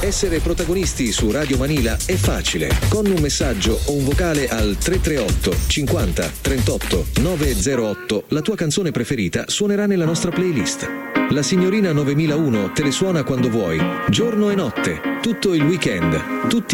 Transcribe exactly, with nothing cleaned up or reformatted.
Essere protagonisti su Radio Manila è facile. Con un messaggio o un vocale al tre tre otto cinquanta trentotto novecentotto la tua canzone preferita suonerà nella nostra playlist. La signorina novemilauno te le suona quando vuoi, giorno e notte, tutto il weekend, tutti